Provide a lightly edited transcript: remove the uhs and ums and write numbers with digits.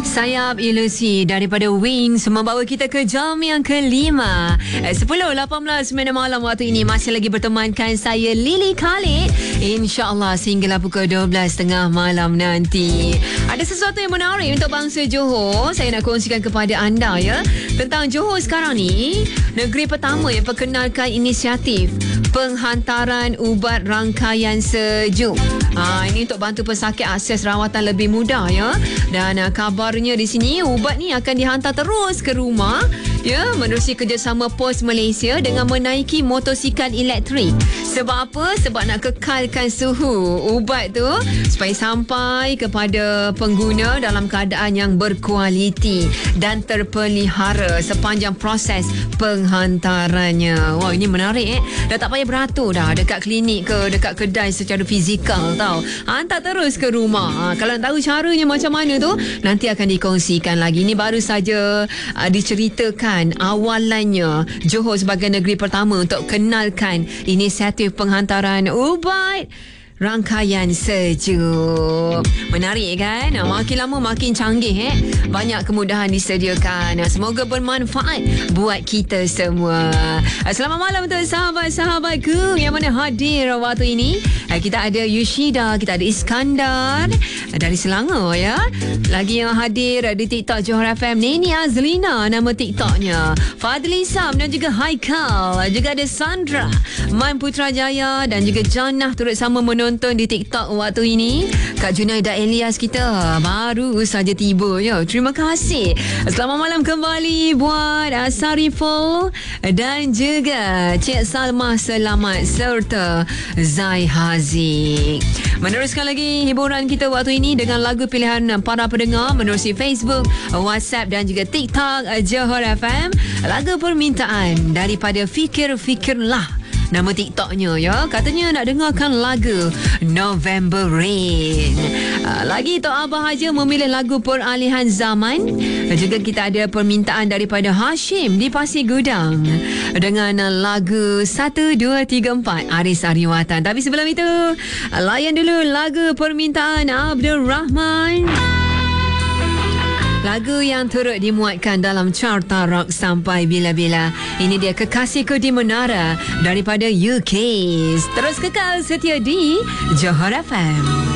Sayap Ilusi daripada Wings membawa kita ke jam yang kelima. 10.18 minit malam waktu ini masih lagi bertemankan saya Lily Khalid. InsyaAllah sehinggalah pukul 12.30 malam nanti. Ada sesuatu yang menarik untuk bangsa Johor. Saya nak kongsikan kepada anda ya. Tentang Johor sekarang ni, negeri pertama yang perkenalkan inisiatif penghantaran ubat rangkaian sejuk. Ini untuk bantu pesakit akses rawatan lebih mudah ya. Dan kabarnya di sini ubat ni akan dihantar terus ke rumah ya, menerusi kerjasama Pos Malaysia dengan menaiki motosikal elektrik. Sebab apa? Sebab nak kekalkan suhu ubat tu supaya sampai kepada pengguna dalam keadaan yang berkualiti dan terpelihara sepanjang proses penghantarannya. Wah, ini menarik Dah tak payah beratur dah dekat klinik ke dekat kedai secara fizikal tau. Hantar terus ke rumah. Kalau nak tahu caranya macam mana tu, nanti akan dikongsikan lagi. Ini baru saja diceritakan awalannya Johor sebagai negeri pertama untuk kenalkan inisiatif penghantaran ubat rangkaian sejuk. Menarik kan? Makin lama makin canggih Banyak kemudahan disediakan. Semoga bermanfaat buat kita semua. Selamat malam untuk sahabat-sahabatku yang mana hadir waktu ini. Kita ada Yushida, kita ada Iskandar dari Selangor ya. Lagi yang hadir di TikTok Johor FM, Nini Azlina nama TikToknya, Fadli Sam dan juga Haikal. Juga ada Sandra, Man Putrajaya dan juga Jannah turut sama menonton di TikTok waktu ini. Kak Junaida Elias kita baru saja tiba ya. Terima kasih. Selamat malam kembali buat Sariful dan juga Cik Salma Selamat serta Zai Haziq. Meneruskan lagi hiburan kita waktu ini dengan lagu pilihan para pendengar menerusi Facebook, WhatsApp dan juga TikTok Johor FM. Lagu permintaan daripada Fikir-Fikirlah nama TikToknya ya. Katanya nak dengarkan lagu November Rain. Lagi Tok Abah Haja memilih lagu peralihan zaman. Juga kita ada permintaan daripada Hashim di Pasir Gudang dengan lagu 1, 2, 3, 4 Aris Ariwatan. Tapi sebelum itu, layan dulu lagu permintaan Abdul Rahman. Lagu yang turut dimuatkan dalam carta rock sampai bila-bila. Ini dia Kekasihku di Menara daripada UK. Terus kekal setia di Johor FM.